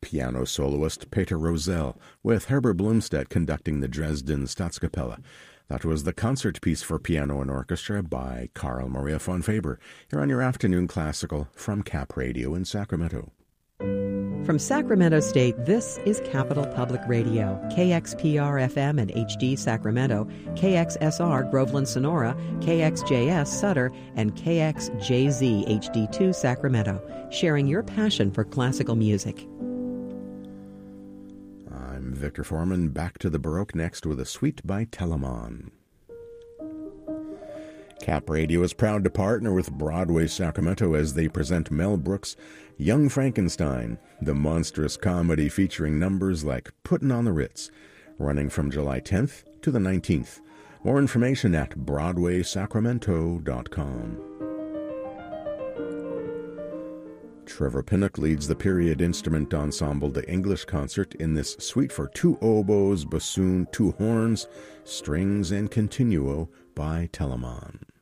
piano soloist Peter Rosell, with Herbert Blomstedt conducting the Dresden Staatskapelle. That was the concert piece for piano and orchestra by Carl Maria von Faber, here on your Afternoon Classical from Cap Radio in Sacramento. From Sacramento State, this is Capital Public Radio, KXPR-FM and HD Sacramento, KXSR Groveland Sonora, KXJS Sutter, and KXJZ HD2 Sacramento, sharing your passion for classical music. I'm Victor Foreman, back to the Baroque next with a suite by Telemann. Cap Radio is proud to partner with Broadway Sacramento as they present Mel Brooks' Young Frankenstein, the monstrous comedy featuring numbers like Puttin' on the Ritz, running from July 10th to the 19th. More information at BroadwaySacramento.com. Trevor Pinnock leads the period instrument ensemble The English Concert in this suite for 2 oboes, bassoon, 2 horns, strings, and continuo by Telemann.